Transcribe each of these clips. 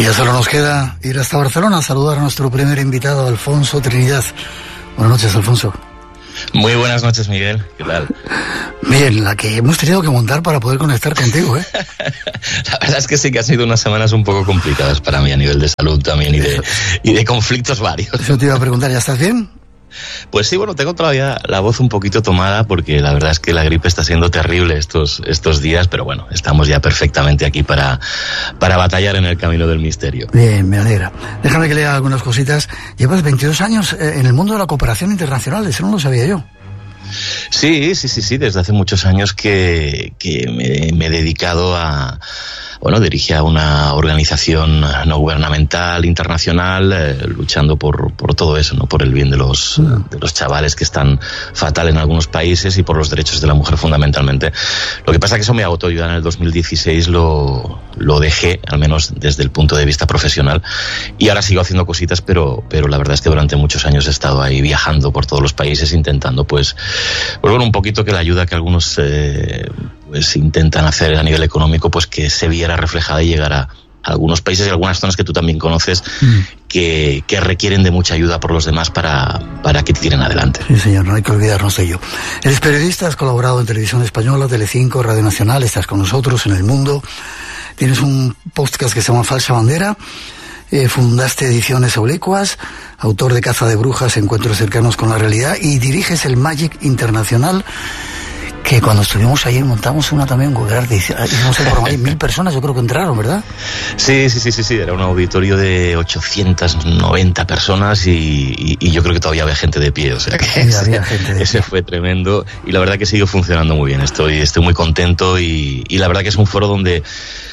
Y ya solo nos queda ir hasta Barcelona a saludar a nuestro primer invitado, Alfonso Trinidad. Buenas noches, Alfonso. Muy buenas noches, Miguel. ¿Qué tal? Bien, la que hemos tenido que montar para poder conectar contigo, ¿eh? La verdad es que sí que han sido unas semanas un poco complicadas para mí a nivel de salud también y de conflictos varios. Eso te iba a preguntar, ¿ya estás bien? Pues sí, bueno, tengo todavía la voz un poquito tomada porque la verdad es que la gripe está siendo terrible estos días, pero bueno, estamos ya perfectamente aquí para batallar en el camino del misterio. Bien, me alegra. Déjame que lea algunas cositas. Llevas 22 años en el mundo de la cooperación internacional, eso no lo sabía yo. Sí, desde hace muchos años que me he dedicado dirigí a una organización no gubernamental internacional luchando por todo eso, ¿no? Por el bien de los chavales que están fatal en algunos países y por los derechos de la mujer fundamentalmente. Lo que pasa es que eso me agotó. Yo en el 2016 lo dejé, al menos desde el punto de vista profesional, y ahora sigo haciendo cositas, pero la verdad es que durante muchos años he estado ahí viajando por todos los países intentando pues bueno, un poquito que la ayuda que algunos pues intentan hacer a nivel económico pues que se viera reflejada y llegara a algunos países y algunas zonas que tú también conoces que requieren de mucha ayuda por los demás para que tiren adelante. Sí, señor, no hay que olvidarnos de ello. Eres periodista, has colaborado en Televisión Española, Telecinco, Radio Nacional, estás con nosotros en El Mundo. Tienes un podcast que se llama Falsa Bandera. Fundaste Ediciones Oblicuas, autor de Caza de Brujas, Encuentros cercanos con la realidad, y diriges el Magic Internacional, que cuando estuvimos ayer montamos una también, hicimos el programa, 1.000 personas yo creo que entraron, ¿verdad? Sí, era un auditorio de 890 personas y yo creo que todavía había gente de pie, o sea que ese fue tremendo y la verdad que sigue funcionando muy bien, estoy muy contento y la verdad que es un foro donde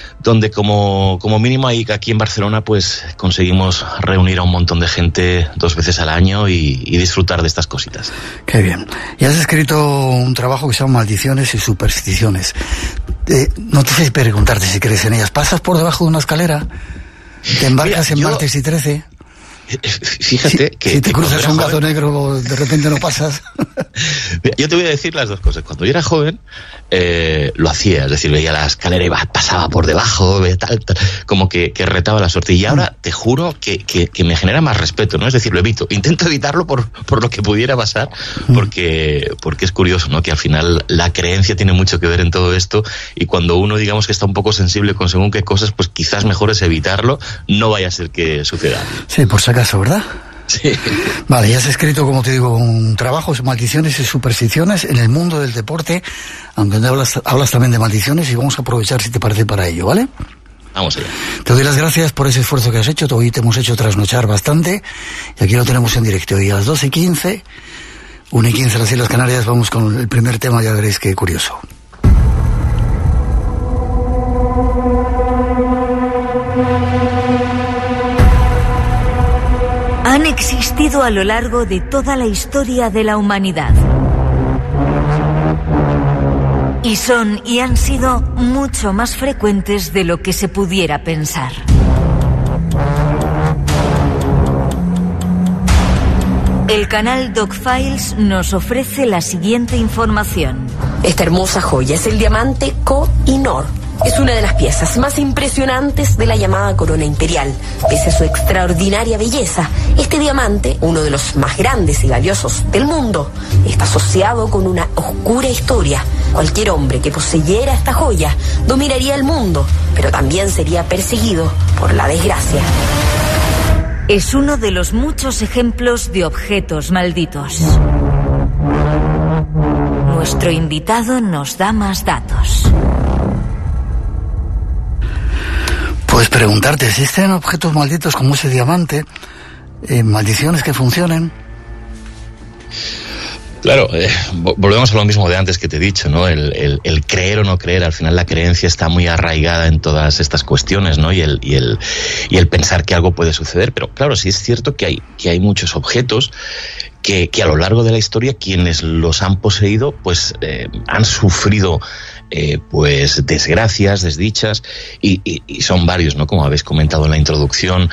como mínimo aquí en Barcelona pues conseguimos reunir a un montón de gente 2 veces al año y disfrutar de estas cositas. Qué bien. Y has escrito un trabajo que se llama Maldiciones y Supersticiones. No te sé preguntarte si crees en ellas. ¿Pasas por debajo de una escalera? ¿Te embarcas en martes y 13? Fíjate que si te cruzas un gato negro de repente no pasas. Yo te voy a decir las dos cosas. Cuando yo era joven lo hacía, es decir, veía la escalera y pasaba por debajo, tal, como que retaba la suerte. Y ahora te juro que me genera más respeto, ¿no? Es decir, lo evito, intento evitarlo por lo que pudiera pasar, porque es curioso, ¿no? Que al final la creencia tiene mucho que ver en todo esto y cuando uno digamos que está un poco sensible con según qué cosas, pues quizás mejor es evitarlo, no vaya a ser que suceda. Sí, por si acaso, ¿verdad? Sí. Vale, ya has escrito, como te digo, un trabajo, Maldiciones y Supersticiones en el mundo del deporte, aunque hablas también de maldiciones y vamos a aprovechar, si te parece, para ello, ¿vale? Vamos allá. Te doy las gracias por ese esfuerzo que has hecho. Hoy te hemos hecho trasnochar bastante y aquí lo tenemos en directo. Y a las 12:15, 1:15 en las Islas Canarias, vamos con el primer tema, ya veréis qué curioso. Han existido a lo largo de toda la historia de la humanidad. Y son y han sido mucho más frecuentes de lo que se pudiera pensar. El canal Dogfiles nos ofrece la siguiente información. Esta hermosa joya es el diamante Koh-i-Noor. Es una de las piezas más impresionantes de la llamada corona imperial. Pese a su extraordinaria belleza, este diamante, uno de los más grandes y valiosos del mundo, está asociado con una oscura historia. Cualquier hombre que poseyera esta joya dominaría el mundo, pero también sería perseguido por la desgracia. Es uno de los muchos ejemplos de objetos malditos. Nuestro invitado nos da más datos. Pues preguntarte, ¿existen objetos malditos como ese diamante? ¿Maldiciones que funcionen? Claro, volvemos a lo mismo de antes que te he dicho, ¿no? El creer o no creer, al final la creencia está muy arraigada en todas estas cuestiones, ¿no? Y el pensar que algo puede suceder. Pero claro, sí es cierto que hay muchos objetos que a lo largo de la historia quienes los han poseído pues han sufrido pues desgracias, desdichas y son varios, ¿no? Como habéis comentado en la introducción.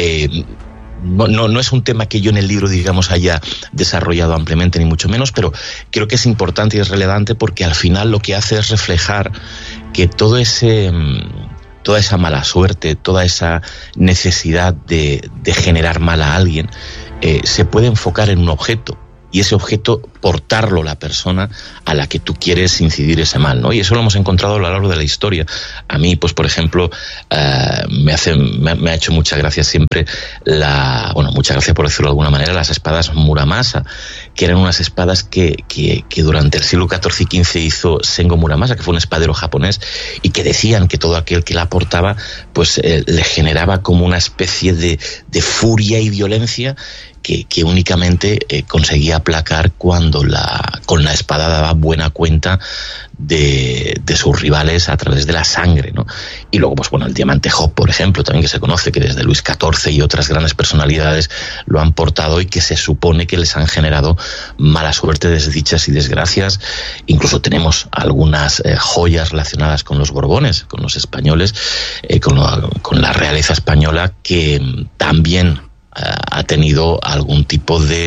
No es un tema que yo en el libro, digamos, haya desarrollado ampliamente, ni mucho menos, pero creo que es importante y es relevante porque al final lo que hace es reflejar que todo ese toda esa mala suerte, toda esa necesidad de generar mal a alguien, se puede enfocar en un objeto, y ese objeto portarlo la persona a la que tú quieres incidir ese mal, ¿no? Y eso lo hemos encontrado a lo largo de la historia. A mí, pues por ejemplo, me ha hecho mucha gracia siempre mucha gracia por decirlo de alguna manera, las espadas Muramasa, que eran unas espadas que durante el siglo XIV y XV hizo Sengo Muramasa, que fue un espadero japonés, y que decían que todo aquel que la portaba, pues le generaba como una especie de furia y violencia que únicamente conseguía aplacar cuando con la espada daba buena cuenta de sus rivales a través de la sangre, ¿no? Y luego, pues bueno, el diamante Job, por ejemplo, también, que se conoce, que desde Luis XIV y otras grandes personalidades lo han portado y que se supone que les han generado mala suerte, desdichas y desgracias. Incluso tenemos algunas joyas relacionadas con los Borbones, con los españoles, con la realeza española, que también ha tenido algún tipo de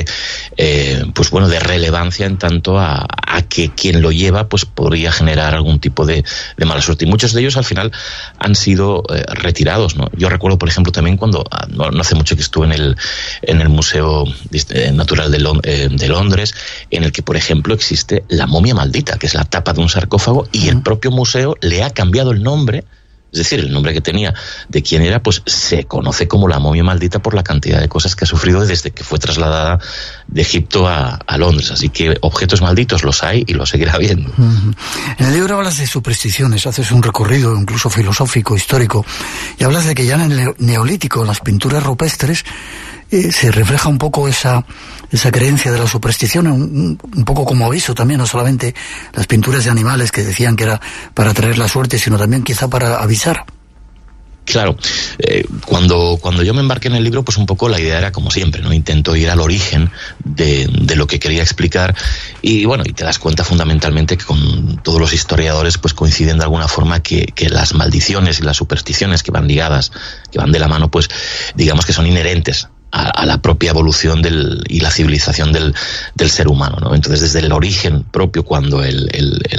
de relevancia en tanto a que quien lo lleva pues podría generar algún tipo de mala suerte, y muchos de ellos al final han sido retirados, ¿no? Yo recuerdo, por ejemplo, también cuando no hace mucho que estuve en el Museo Natural de Londres, en el que, por ejemplo, existe la momia maldita, que es la tapa de un sarcófago, y el propio museo le ha cambiado el nombre. Es decir, el nombre que tenía de quién era, pues se conoce como la momia maldita por la cantidad de cosas que ha sufrido desde que fue trasladada de Egipto a Londres. Así que objetos malditos los hay y los seguirá habiendo. En el libro hablas de supersticiones, haces un recorrido incluso filosófico, histórico, y hablas de que ya en el Neolítico, en las pinturas rupestres, se refleja un poco esa creencia de la superstición, un poco como aviso también, no solamente las pinturas de animales que decían que era para traer la suerte, sino también quizá para avisar. Claro, cuando yo me embarqué en el libro, pues un poco la idea era como siempre, ¿no? Intento ir al origen de lo que quería explicar, y bueno, y te das cuenta fundamentalmente que con todos los historiadores pues coinciden de alguna forma que las maldiciones y las supersticiones que van ligadas, que van de la mano, pues digamos que son inherentes a la propia evolución y la civilización del ser humano, ¿no? Entonces, desde el origen propio, cuando el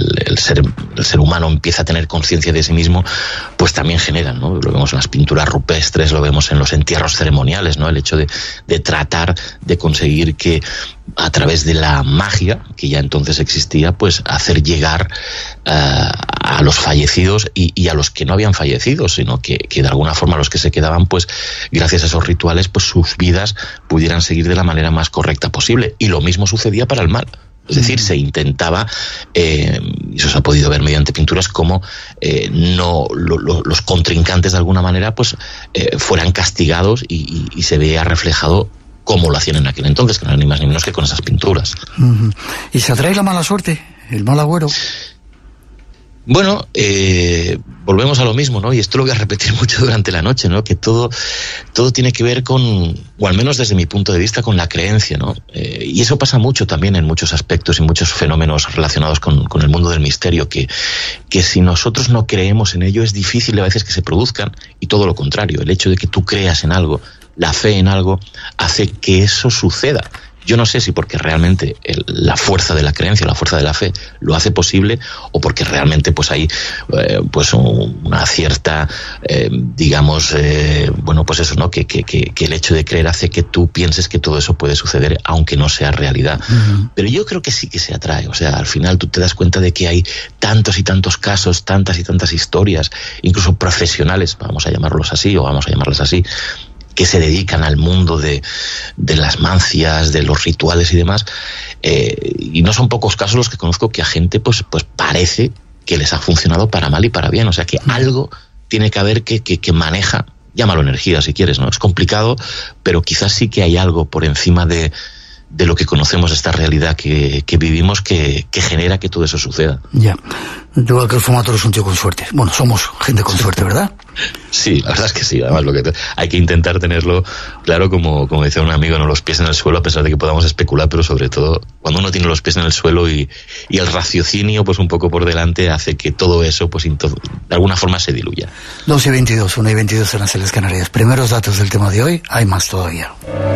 ser humano empieza a tener conciencia de sí mismo, pues también generan, ¿no? Lo vemos en las pinturas rupestres, lo vemos en los entierros ceremoniales, ¿no? El hecho de tratar de conseguir que a través de la magia, que ya entonces existía, pues hacer llegar a los fallecidos y a los que no habían fallecido, sino que de alguna forma los que se quedaban, pues gracias a esos rituales, pues sus vidas pudieran seguir de la manera más correcta posible. Y lo mismo sucedía para el mal. Es decir, se intentaba, y eso se ha podido ver mediante pinturas, como los contrincantes de alguna manera pues fueran castigados, y se veía reflejado cómo lo hacían en aquel entonces, que no era ni más ni menos que con esas pinturas. ¿Y se atrae la mala suerte, el mal agüero? Bueno, volvemos a lo mismo, ¿no? Y esto lo voy a repetir mucho durante la noche, ¿no? Que todo tiene que ver con, o al menos desde mi punto de vista, con la creencia, ¿no? Y eso pasa mucho también en muchos aspectos y muchos fenómenos relacionados con el mundo del misterio, que si nosotros no creemos en ello, es difícil a veces que se produzcan, y todo lo contrario, el hecho de que tú creas en algo, la fe en algo, hace que eso suceda. Yo no sé si porque realmente la fuerza de la creencia, la fuerza de la fe lo hace posible, o porque realmente pues hay pues una cierta pues eso, ¿no? Que el hecho de creer hace que tú pienses que todo eso puede suceder aunque no sea realidad. Pero yo creo que sí que se atrae. O sea, al final tú te das cuenta de que hay tantos y tantos casos, tantas y tantas historias, incluso profesionales, vamos a llamarlos así o vamos a llamarlas así, que se dedican al mundo de las mancias, de los rituales y demás, y no son pocos casos los que conozco que a gente pues parece que les ha funcionado para mal y para bien. O sea, que algo tiene que haber que maneja, llámalo energía si quieres, ¿no? Es complicado, pero quizás sí que hay algo por encima de lo que conocemos, esta realidad que vivimos, que genera que todo eso suceda. Ya. Yo creo que el fumador es un tío con suerte. Bueno, somos gente con suerte, ¿verdad? Sí, la verdad es que sí. Además, hay que intentar tenerlo claro, como decía un amigo, no los pies en el suelo, a pesar de que podamos especular, pero sobre todo cuando uno tiene los pies en el suelo y el raciocinio pues un poco por delante, hace que todo eso pues de alguna forma se diluya. 2:22, 1:22 en las Islas Canarias. Primeros datos del tema de hoy, hay más todavía.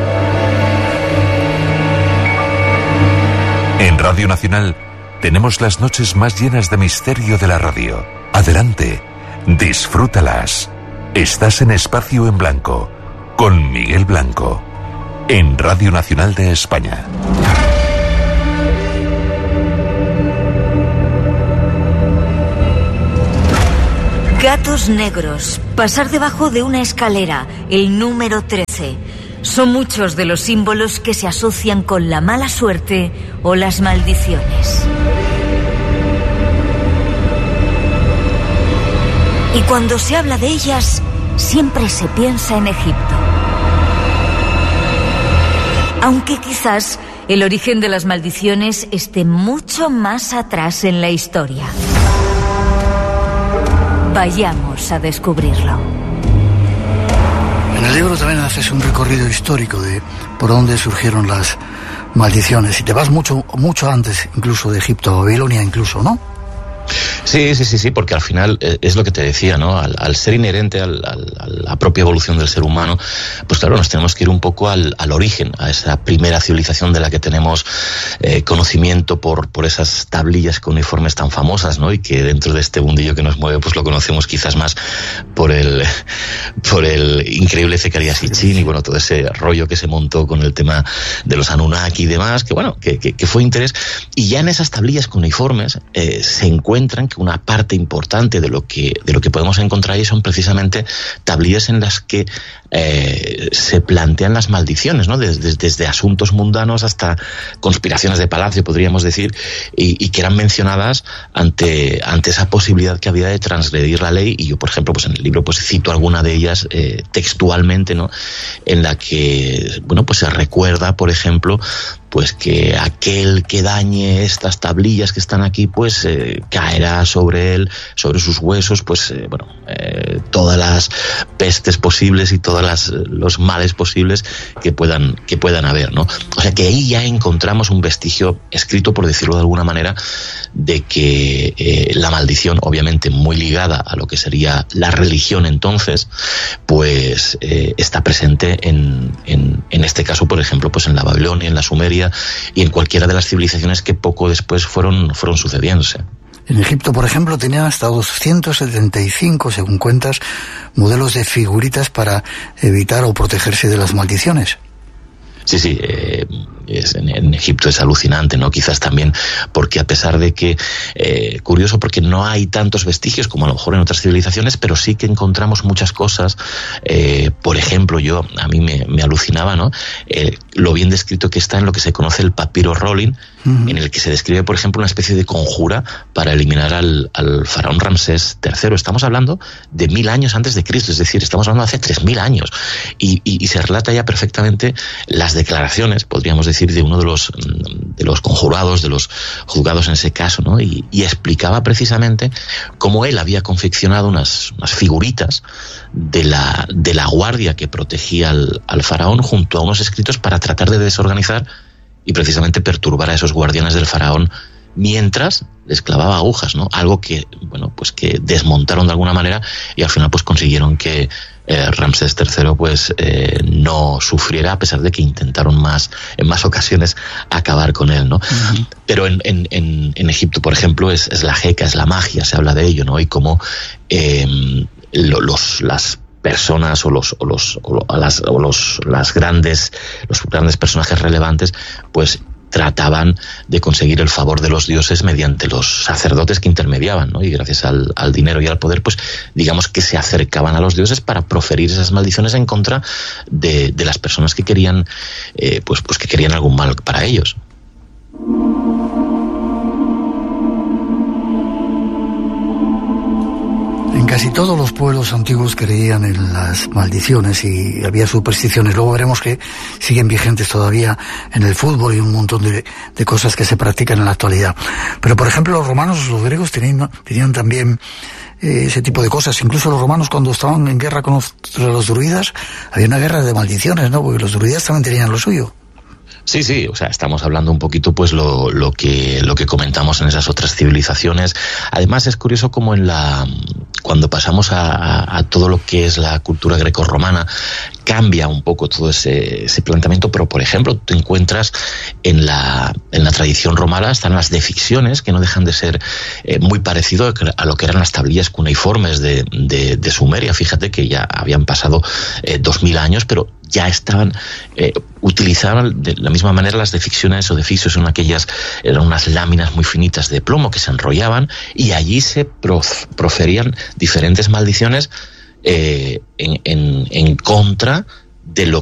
En Radio Nacional tenemos las noches más llenas de misterio de la radio. Adelante, Disfrútalas. Estás en Espacio en Blanco, con Miguel Blanco, en Radio Nacional de España. Gatos negros, pasar debajo de una escalera, el número 13. Son muchos de los símbolos que se asocian con la mala suerte o las maldiciones. Y cuando se habla de ellas, siempre se piensa en Egipto. Aunque quizás el origen de las maldiciones esté mucho más atrás en la historia. Vayamos a descubrirlo. En el libro también haces un recorrido histórico de por dónde surgieron las maldiciones. Y te vas mucho antes, incluso de Egipto, a Babilonia incluso, ¿no? Sí, porque al final es lo que te decía, ¿no? Al ser inherente a la propia evolución del ser humano, pues claro, nos tenemos que ir un poco al origen, a esa primera civilización de la que tenemos conocimiento por esas tablillas cuneiformes tan famosas, ¿no? Y que dentro de este mundillo que nos mueve, pues lo conocemos quizás más por el increíble Zecarías Sitchin y bueno, todo ese rollo que se montó con el tema de los Anunnaki y demás, que bueno, que fue interés. Y ya en esas tablillas cuneiformes se encuentran que una parte importante de lo que podemos encontrar ahí son precisamente tablillas en las que se plantean las maldiciones, ¿no? Desde asuntos mundanos hasta conspiraciones de palacio, podríamos decir, y que eran mencionadas ante esa posibilidad que había de transgredir la ley. Y yo, por ejemplo, pues en el libro pues cito alguna de ellas textualmente, ¿no? En la que, bueno, pues se recuerda, por ejemplo, pues que aquel que dañe estas tablillas que están aquí, pues caerá sobre él, sobre sus huesos, pues todas las pestes posibles y todos los males posibles que puedan haber, ¿no? O sea que ahí ya encontramos un vestigio escrito, por decirlo de alguna manera, de que la maldición, obviamente muy ligada a lo que sería la religión entonces, pues está presente en este caso, por ejemplo, pues en la Babilonia, en la Sumeria y en cualquiera de las civilizaciones que poco después fueron sucediéndose. En Egipto, por ejemplo, tenían hasta 275, según cuentas, modelos de figuritas para evitar o protegerse de las maldiciones. Sí, en Egipto es alucinante, ¿no? Quizás también porque a pesar de que, curioso, porque no hay tantos vestigios como a lo mejor en otras civilizaciones, pero sí que encontramos muchas cosas. Por ejemplo, a mí me alucinaba, ¿no? Lo bien descrito que está en lo que se conoce el papiro rolling, en el que se describe, por ejemplo, una especie de conjura para eliminar al faraón Ramsés III. Estamos hablando de 1000 años antes de Cristo, es decir, estamos hablando de hace 3000 años. Y se relata ya perfectamente las declaraciones, podríamos decir, de uno de los conjurados, de los juzgados en ese caso, ¿no? Y explicaba precisamente cómo él había confeccionado unas figuritas de la guardia que protegía al faraón junto a unos escritos para tratar de desorganizar y precisamente perturbar a esos guardianes del faraón mientras les clavaba agujas, ¿no? Algo que, bueno, pues que desmontaron de alguna manera y al final pues consiguieron que Ramsés III pues no sufriera, a pesar de que intentaron en más ocasiones acabar con él, ¿no? Uh-huh. Pero en Egipto, por ejemplo, es la jeca, es la magia, se habla de ello, ¿no? Y cómo las personas los grandes personajes relevantes pues trataban de conseguir el favor de los dioses mediante los sacerdotes que intermediaban, ¿no? Y gracias al dinero y al poder, pues digamos que se acercaban a los dioses para proferir esas maldiciones en contra de las personas que querían pues que querían algún mal para ellos. En casi todos los pueblos antiguos creían en las maldiciones y había supersticiones. Luego veremos que siguen vigentes todavía en el fútbol y un montón de cosas que se practican en la actualidad. Pero, por ejemplo, los romanos, los griegos tenían también ese tipo de cosas. Incluso los romanos, cuando estaban en guerra contra los druidas, había una guerra de maldiciones, ¿no? Porque los druidas también tenían lo suyo. Sí, o sea, estamos hablando un poquito pues lo que comentamos en esas otras civilizaciones. Además es curioso como cuando pasamos a todo lo que es la cultura grecorromana, cambia un poco todo ese planteamiento, pero por ejemplo tú encuentras en la tradición romana están las deficciones, que no dejan de ser muy parecido a lo que eran las tablillas cuneiformes de Sumeria. Fíjate que ya habían pasado 2000 años, pero ya estaban, utilizaban de la misma manera las deficciones o deficios, eran unas láminas muy finitas de plomo que se enrollaban, y allí se proferían diferentes maldiciones en contra de lo